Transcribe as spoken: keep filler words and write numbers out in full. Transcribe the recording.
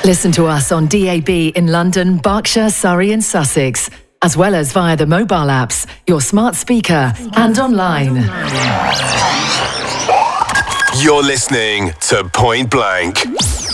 Listen to us on D A B in London, Berkshire, Surrey and Sussex, as well as via the mobile apps, your smart speaker and online. You're listening to Point Blank.